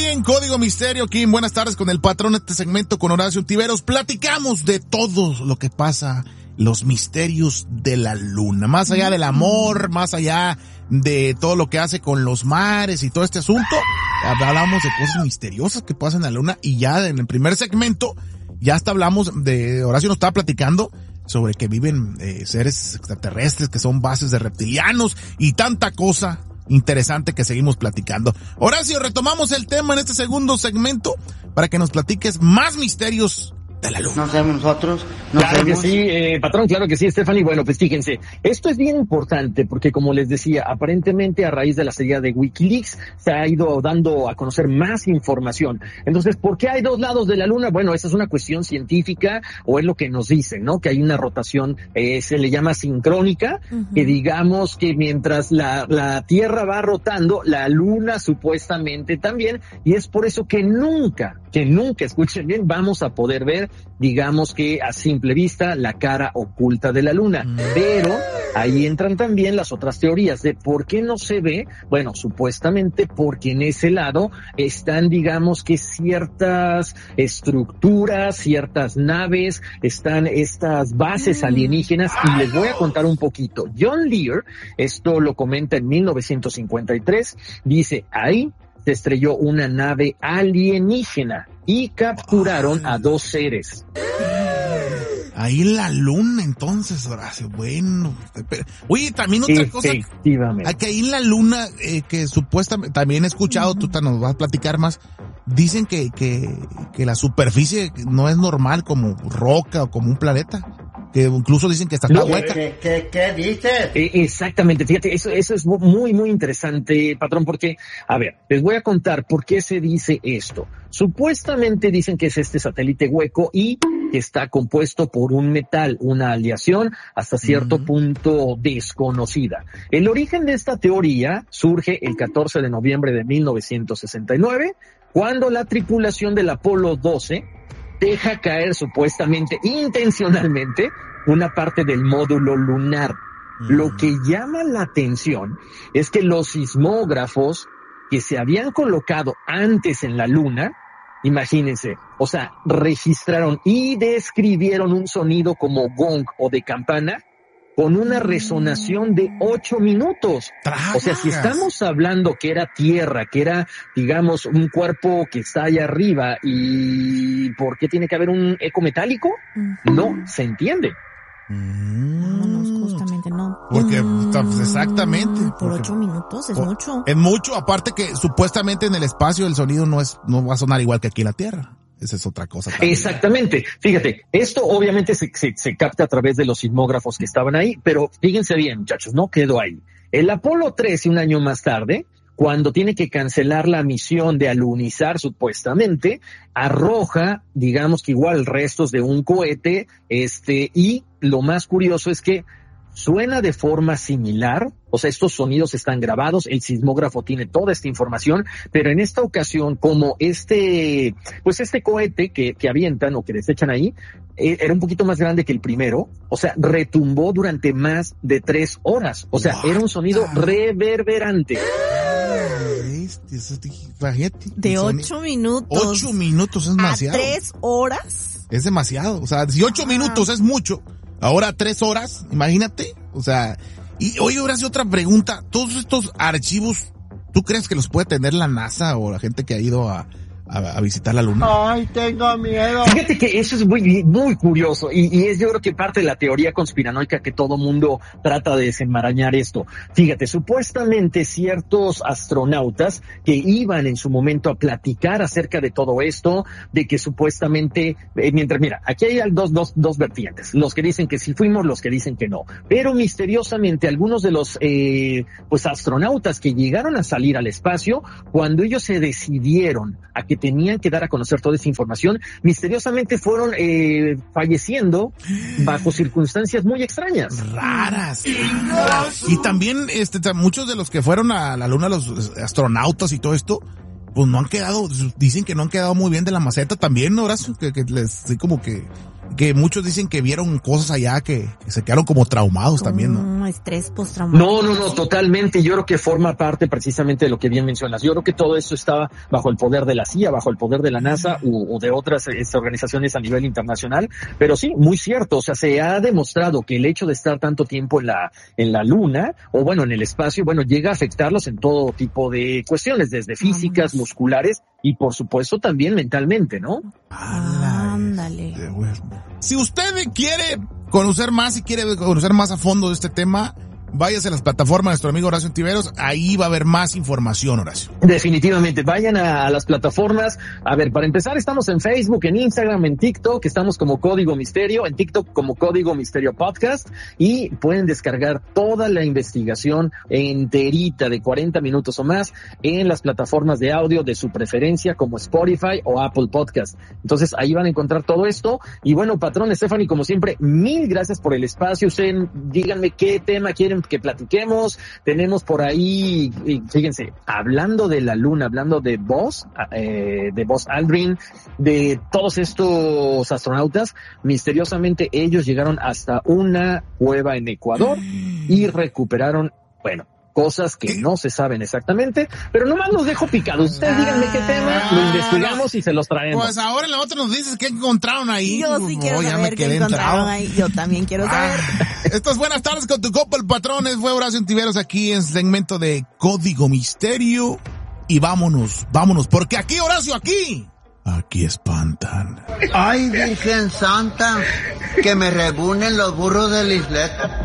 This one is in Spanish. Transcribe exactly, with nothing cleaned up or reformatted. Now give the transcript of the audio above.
en Código Misterio, Kim, buenas tardes con el patrón de este segmento con Horacio Tiveros. Platicamos de todo lo que pasa, los misterios de la luna, más allá del amor, más allá de todo lo que hace con los mares y todo este asunto. Hablamos de cosas misteriosas que pasan en la luna y ya en el primer segmento ya hasta hablamos de, Horacio nos estaba platicando sobre que viven eh, seres extraterrestres, que son bases de reptilianos y tanta cosa interesante que seguimos platicando. Horacio, retomamos el tema en este segundo segmento para que nos platiques más misterios de la luna. No sabemos nosotros. No claro sabemos. que sí, eh, patrón, claro que sí, Stephanie. Bueno, pues fíjense, esto es bien importante porque, como les decía, aparentemente a raíz de la salida de WikiLeaks se ha ido dando a conocer más información. Entonces, ¿por qué hay dos lados de la luna? Bueno, esa es una cuestión científica o es lo que nos dicen, ¿no? Que hay una rotación, eh, se le llama sincrónica, uh-huh. que digamos que mientras la, la Tierra va rotando, la luna supuestamente también, y es por eso que nunca, que nunca, escuchen bien, vamos a poder ver, digamos que a simple vista, la cara oculta de la luna. Pero ahí entran también las otras teorías de por qué no se ve. Bueno, supuestamente porque en ese lado están, digamos que ciertas estructuras, ciertas naves, están estas bases alienígenas, y les voy a contar un poquito. John Lear, esto lo comenta en mil novecientos cincuenta y tres, dice, ahí se estrelló una nave alienígena y capturaron a dos seres. Ahí en la luna, entonces, Horacio, bueno. Oye, también otra cosa. Efectivamente. Que ahí en la luna, eh, que supuestamente, también he escuchado, uh-huh. tú te nos vas a platicar más, dicen que, que, que la superficie no es normal como roca o como un planeta. Que incluso dicen que está no, hueca. ¿Qué, qué, qué dices? Eh, exactamente, fíjate, eso, eso es muy, muy interesante, patrón, porque, a ver, les voy a contar por qué se dice esto. Supuestamente dicen que es este satélite hueco y que está compuesto por un metal, una aleación hasta cierto uh-huh. punto desconocida. El origen de esta teoría surge el catorce de noviembre de mil novecientos sesenta y nueve, cuando la tripulación del Apolo doce deja caer supuestamente, intencionalmente, una parte del módulo lunar. Mm. Lo que llama la atención es que los sismógrafos que se habían colocado antes en la luna, imagínense, o sea, registraron y describieron un sonido como gong o de campana con una resonación de ocho minutos. ¡Tragas! O sea, si estamos hablando que era tierra, que era, digamos, un cuerpo que está allá arriba, ¿y por qué tiene que haber un eco metálico? Uh-huh. No, se entiende. Vámonos, justamente no. Porque, pues, exactamente. Por ocho minutos es por, mucho. Es mucho, aparte que supuestamente en el espacio el sonido no es, no va a sonar igual que aquí en la Tierra. Esa es otra cosa también. Exactamente. Fíjate, esto obviamente se, se, se capta a través de los sismógrafos que estaban ahí, pero fíjense bien, muchachos, no quedó ahí. El Apolo trece, un año más tarde, cuando tiene que cancelar la misión de alunizar supuestamente, arroja, digamos que igual restos de un cohete, este, y lo más curioso es que suena de forma similar, o sea, estos sonidos están grabados, el sismógrafo tiene toda esta información, pero en esta ocasión, como este, pues este cohete que, que avientan o que desechan ahí, eh, era un poquito más grande que el primero, o sea, retumbó durante más de tres horas, o sea, What? Era un sonido reverberante. De ocho minutos. Ocho minutos es demasiado. ¿A tres horas? Es demasiado, o sea, si ocho ah. minutos es mucho. Ahora tres horas, imagínate, o sea, y oye, Horacio, otra pregunta, todos estos archivos, ¿tú crees que los puede tener la NASA o la gente que ha ido a, a, a visitar la luna? Ay, tengo miedo. Fíjate que eso es muy, muy curioso y, y es yo creo que parte de la teoría conspiranoica que todo mundo trata de desenmarañar esto. Fíjate, supuestamente ciertos astronautas que iban en su momento a platicar acerca de todo esto, de que supuestamente, eh, mientras, mira, aquí hay dos, dos, dos vertientes, los que dicen que sí fuimos, los que dicen que no, pero misteriosamente algunos de los, eh, pues astronautas que llegaron a salir al espacio, cuando ellos se decidieron a que tenían que dar a conocer toda esa información, misteriosamente fueron eh, falleciendo bajo circunstancias muy extrañas. Raras. Y también este muchos de los que fueron a la luna, los astronautas y todo esto, pues no han quedado, dicen que no han quedado muy bien de la maceta también, ¿no, Horacio? Que, que les, sí, como que que muchos dicen que vieron cosas allá que, que se quedaron como traumados Como también, ¿no? Un estrés postraumático. No, no, no, totalmente. Yo creo que forma parte precisamente de lo que bien mencionas. Yo creo que todo eso estaba bajo el poder de la C I A, bajo el poder de la NASA u, o de otras este, organizaciones a nivel internacional. Pero sí, muy cierto. O sea, se ha demostrado que el hecho de estar tanto tiempo en la, en la luna, o bueno, en el espacio, bueno, llega a afectarlos en todo tipo de cuestiones, desde físicas, musculares y por supuesto también mentalmente, ¿no? Ándale. Si usted quiere conocer más y quiere conocer más a fondo de este tema, váyase a las plataformas de nuestro amigo Horacio Ontiveros, ahí va a haber más información, Horacio. Definitivamente, vayan a, a las plataformas. A ver, para empezar, estamos en Facebook, en Instagram, en TikTok, estamos como Código Misterio, en TikTok como Código Misterio Podcast, y pueden descargar toda la investigación enterita de cuarenta minutos o más en las plataformas de audio de su preferencia como Spotify o Apple Podcast. Entonces, ahí van a encontrar todo esto. Y bueno, patrón Stephanie, como siempre, mil gracias por el espacio. Ustedes díganme qué tema quieren que platiquemos. Tenemos por ahí, fíjense, hablando de la luna, hablando de Buzz, eh, de Buzz Aldrin, de todos estos astronautas, misteriosamente ellos llegaron hasta una cueva en Ecuador y recuperaron, bueno, cosas que no se saben exactamente, pero nomás los dejo picados. Ustedes díganme qué tema, lo investigamos y se los traemos. Pues ahora en la otra nos dices qué encontraron ahí. Yo sí quiero oh, ya saber me qué quedé encontraron entrado. ahí. Yo también quiero saber. Ah, estas buenas tardes con tu copa, el patrón. Fue Horacio Ontiveros aquí en segmento de Código Misterio. Y vámonos, vámonos, porque aquí, Horacio, aquí, aquí espantan. Ay, Virgen Santa, que me rebunen los burros del Islet.